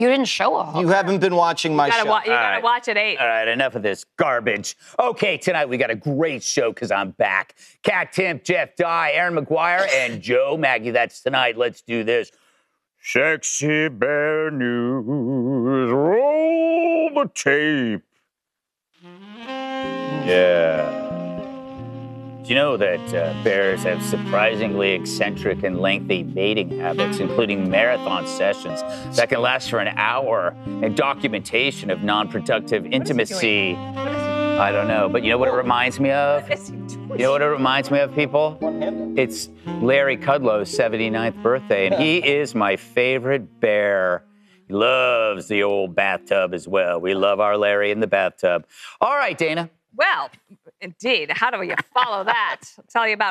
You didn't show a hooker. You haven't been watching my show. You gotta watch at 8. All right, enough of this garbage. Okay, tonight we got a great show because I'm back. Kat Timp, Jeff Dye, Aaron McGuire, and Joe Maggie. That's tonight. Let's do this. Sexy Bear News. Roll the tape. Yeah. Do you know that bears have surprisingly eccentric and lengthy mating habits, including marathon sessions that can last for an hour, and documentation of non-productive intimacy? I don't know, but you know what it reminds me of? You know what it reminds me of, people? It's Larry Kudlow's 79th birthday, and he is my favorite bear. He loves the old bathtub as well. We love our Larry in the bathtub. All right, Dana. Well, indeed. How do you follow that? I'll tell you about